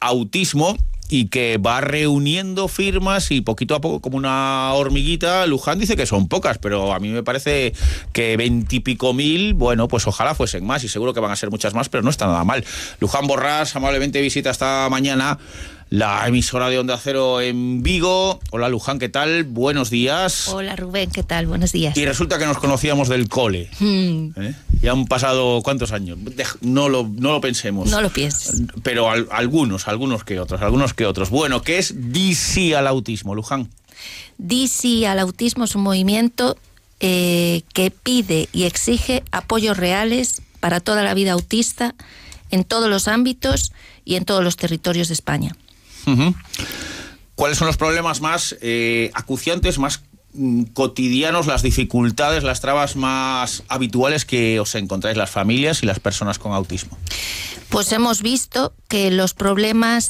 autismo y que va reuniendo firmas y poquito a poco, como una hormiguita. Luján dice que son pocas, pero a mí me parece que 20 y pico mil, bueno, pues ojalá fuesen más y seguro que van a ser muchas más, pero no está nada mal. Luján Borrás amablemente visita esta mañana la emisora de Onda Cero en Vigo. Hola Luján, ¿qué tal? Buenos días. Hola Rubén, ¿qué tal? Buenos días. Y resulta que nos conocíamos del cole. Ya han pasado ¿cuántos años? No lo pensemos. No lo pienses. Pero algunos que otros. Bueno, ¿qué es DC al autismo, Luján? DC al autismo es un movimiento que pide y exige apoyos reales para toda la vida autista en todos los ámbitos y en todos los territorios de España. ¿Cuáles son los problemas más acuciantes, más cotidianos, las dificultades, las trabas más habituales que os encontráis las familias y las personas con autismo? Pues hemos visto que los problemas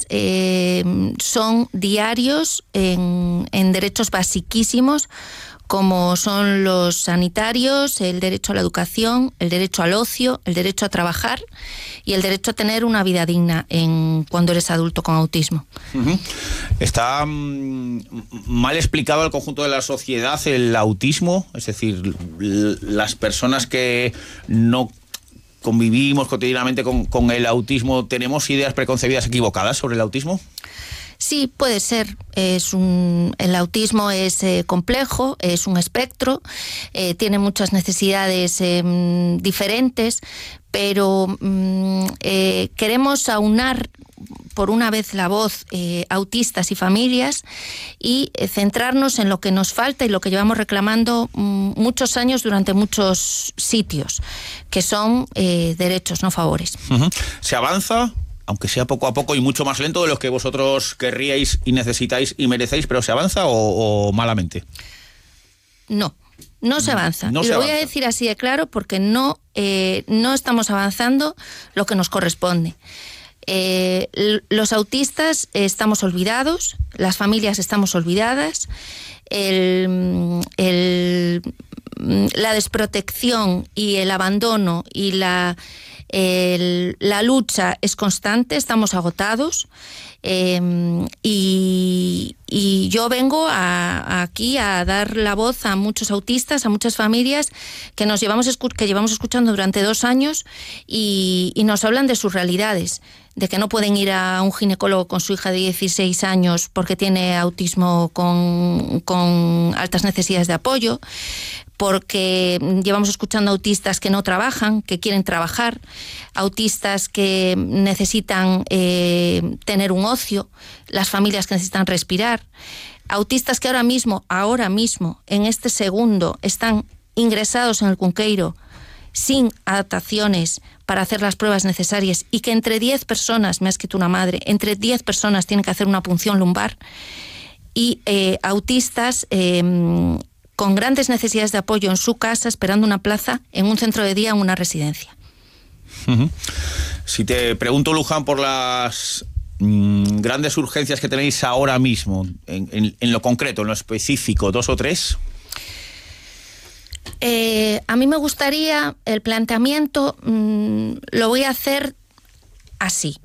son diarios en derechos basiquísimos, como son los sanitarios, el derecho a la educación, el derecho al ocio, el derecho a trabajar y el derecho a tener una vida digna cuando eres adulto con autismo. ¿Está mal explicado al conjunto de la sociedad el autismo? Es decir, las personas que no convivimos cotidianamente con el autismo, ¿tenemos ideas preconcebidas equivocadas sobre el autismo? Sí, puede ser. El autismo es complejo, es un espectro, tiene muchas necesidades diferentes, pero queremos aunar por una vez la voz autistas y familias y centrarnos en lo que nos falta y lo que llevamos reclamando muchos años durante muchos sitios, que son derechos, no favores. ¿Se avanza? Aunque sea poco a poco y mucho más lento de lo que vosotros querríais y necesitáis y merecéis, pero ¿se avanza o malamente? No se avanza. No y se lo avanza. Voy a decir así de claro porque no estamos avanzando lo que nos corresponde. Los autistas estamos olvidados, las familias estamos olvidadas, la desprotección y el abandono y la lucha es constante, estamos agotados y yo vengo aquí a dar la voz a muchos autistas, a muchas familias que llevamos escuchando durante 2 años y nos hablan de sus realidades, de que no pueden ir a un ginecólogo con su hija de 16 años porque tiene autismo con altas necesidades de apoyo, porque llevamos escuchando autistas que no trabajan, que quieren trabajar, autistas que necesitan tener un ocio, las familias que necesitan respirar, autistas que ahora mismo, en este segundo, están ingresados en el Cunqueiro sin adaptaciones para hacer las pruebas necesarias y que entre 10 personas, me ha escrito una madre, entre 10 personas tienen que hacer una punción lumbar y autistas con grandes necesidades de apoyo en su casa, esperando una plaza en un centro de día o en una residencia. Si te pregunto, Luján, por las grandes urgencias que tenéis ahora mismo, en lo concreto, en lo específico, 2 o 3... a mí me gustaría, el planteamiento lo voy a hacer así.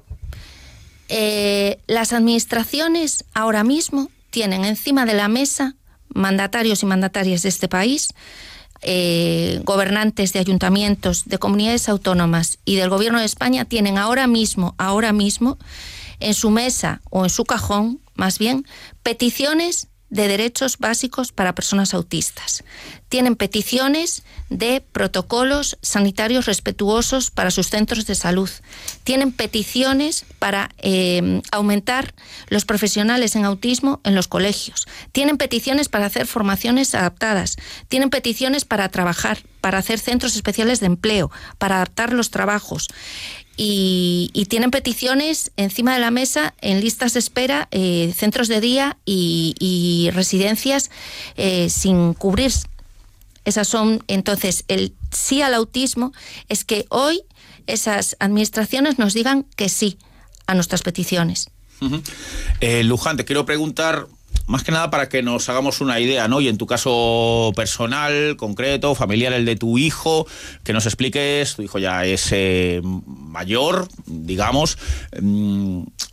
Las administraciones ahora mismo tienen encima de la mesa mandatarios y mandatarias de este país, gobernantes de ayuntamientos, de comunidades autónomas y del Gobierno de España tienen ahora mismo, en su mesa o en su cajón, más bien, peticiones de derechos básicos para personas autistas. Tienen peticiones de protocolos sanitarios respetuosos para sus centros de salud. Tienen peticiones para aumentar los profesionales en autismo en los colegios. Tienen peticiones para hacer formaciones adaptadas. Tienen peticiones para trabajar, para hacer centros especiales de empleo, para adaptar los trabajos. Y tienen peticiones encima de la mesa en listas de espera, centros de día y residencias sin cubrir. Esas son, entonces, el sí al autismo es que hoy esas administraciones nos digan que sí a nuestras peticiones. Luján, te quiero preguntar, más que nada para que nos hagamos una idea, ¿no? Y en tu caso personal, concreto, familiar, el de tu hijo, que nos expliques, tu hijo ya es mayor, digamos,